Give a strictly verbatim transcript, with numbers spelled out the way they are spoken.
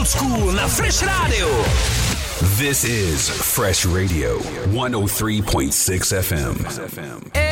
Old School na Fresh Radio. This is Fresh Radio one oh three point six F M.